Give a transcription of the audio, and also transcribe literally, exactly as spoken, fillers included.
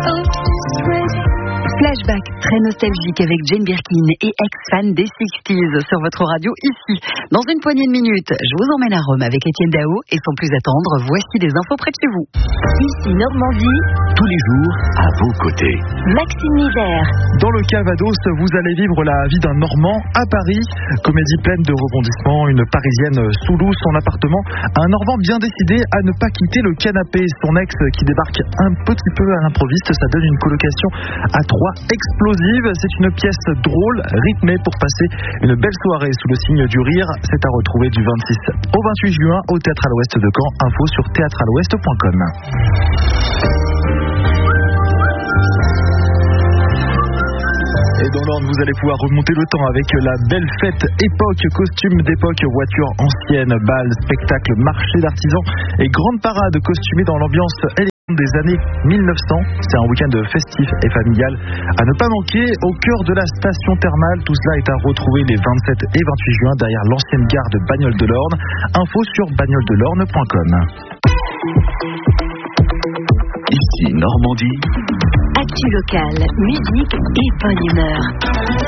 Flashback très nostalgique avec Jane Birkin et ex-fan des sixties sur votre radio ici. Dans une poignée de minutes, je vous emmène à Rome avec Étienne Dao et sans plus attendre, voici des infos près de chez vous. Ici Normandie, tous les jours à vos côtés. Maxime Misère. Dans le Calvados, vous allez vivre la vie d'un Normand à Paris. Comédie pleine de rebondissements, une Parisienne sous loue son appartement. Un Normand bien décidé à ne pas quitter le canapé. Son ex qui débarque un petit peu à l'improviste, ça donne une colocation à trois explosive. C'est une pièce drôle, rythmée pour passer une belle soirée sous le signe du rire. C'est à retrouver du vingt-six au vingt-huit juin au Théâtre à l'Ouest de Caen. Info sur théâtre à l'ouest point com. Et dans l'ordre, vous allez pouvoir remonter le temps avec la belle fête époque, costume d'époque, voitures anciennes, bal, spectacle, marché d'artisans et grande parade costumée dans l'ambiance élégante des années mille neuf cents. C'est un week-end festif et familial à ne pas manquer au cœur de la station thermale. Tout cela est à retrouver les vingt-sept et vingt-huit juin derrière l'ancienne gare de Bagnoles-de-l'Orne. Info sur bagnoles de l'orne point com. Ici Normandie. Actu locale, musique et bonne humeur.